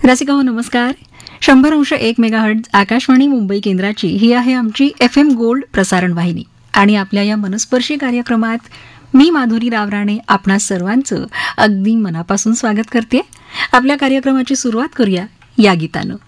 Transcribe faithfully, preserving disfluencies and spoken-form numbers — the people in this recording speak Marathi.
रसिका हो नमस्कार. शंभर अंश एक मेगाहर्ट्झ आकाशवाणी मुंबई केंद्राची ही आहे आमची एफ एम गोल्ड प्रसारण वाहिनी आणि आपल्या या मनस्पर्शी कार्यक्रमात मी माधुरी रावराणे आपणा सर्वांचं अगदी मनापासून स्वागत करते. आपल्या कार्यक्रमाची सुरुवात करूया या गीतानं.